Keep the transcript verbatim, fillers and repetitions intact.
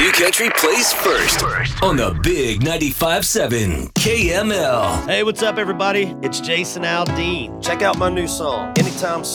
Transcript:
New Country plays first on the Big ninety-five seven K M L. Hey, what's up, everybody? It's Jason Aldean. Check out my new song, Anytime Soon.